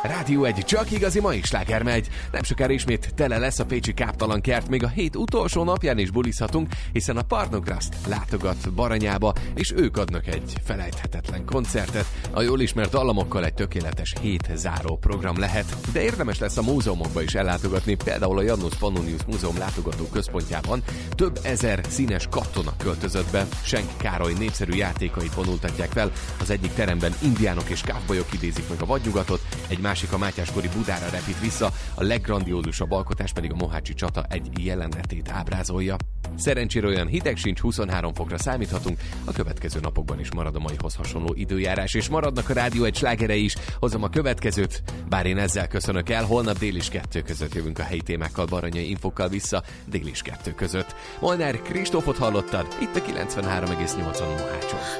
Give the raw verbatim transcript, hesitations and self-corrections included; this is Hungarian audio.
Rádió egy, csak igazi mai sláger megy. Nem sokára ismét tele lesz a pécsi Káptalan kert, még a hét utolsó napján is bulizhatunk, hiszen a Parnograszt látogat Baranyába, és ők adnak egy felejthetetlen koncertet. A jól ismert dallamokkal egy tökéletes hét záró program lehet, de érdemes lesz a múzeumokba is ellátogatni, például a Janus Pannonius Múzeum látogató központjában több ezer színes katona költözött be, Schenk Károly népszerű játékait vonultatják fel, az egyik teremben indiánok és cowboyok idézik meg a vadnyugatot, egy másik a mátyáskori Budára repít vissza, a leggrandiózusabb alkotás pedig a mohácsi csata egy jelenetét ábrázolja. Szerencsére olyan hideg sincs, huszonhárom fokra számíthatunk, a következő napokban is marad a maihoz hasonló időjárás, és maradnak a Rádió egy slágerei is. Hozom a következőt, bár én ezzel köszönök el, holnap dél és kettő között jövünk a helyi témákkal, baranyai infokkal vissza, dél és kettő között. Molnár Kristófot hallottad, itt a kilencvenhárom egész nyolcon Mohácson.